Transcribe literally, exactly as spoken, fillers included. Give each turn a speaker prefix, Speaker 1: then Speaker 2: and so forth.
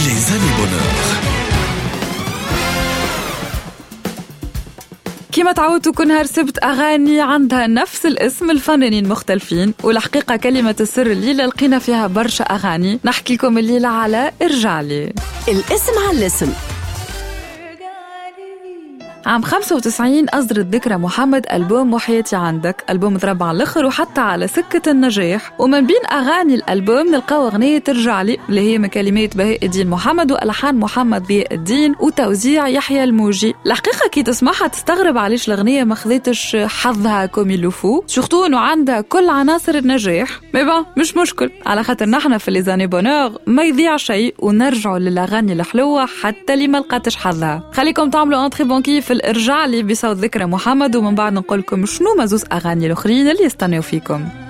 Speaker 1: Les années bonheur.
Speaker 2: كما تعودتوا كل نهار سبت أغاني عندها نفس الاسم، الفنانين مختلفين، والحقيقة كلمة السر الليلة لقينا فيها برشا أغاني. نحكي لكم الليلة على ارجعلي.
Speaker 3: الاسم على الاسم.
Speaker 2: عام خمسة وتسعين أصدرت ذكرى محمد ألبوم وحياتي عندك، ألبوم ضرب على الآخر وحتى على سكة النجاح. ومن بين أغاني الألبوم نلقاو أغنية ترجعلي اللي هي من كلمات بهاء الدين محمد وألحان محمد ضياء الدين وتوزيع يحيى الموجي. الحقيقة كي تسمعها تستغرب علاش الأغنية ما خذتش حظها كومي لوفو، شفتوا إنه عندها كل عناصر النجاح. مبا مش مشكل، على خاطر نحنا في ليزاني بونور ما يضيع شيء ونرجعوا للأغاني الحلوة حتى اللي ما لقاتش حظها. خليكم تعملوا انتري بونكي في الارجع لي بصوت ذكرى محمد، ومن بعد نقول لكم شنو مزوز اغاني الاخرين اللي يستنوا فيكم.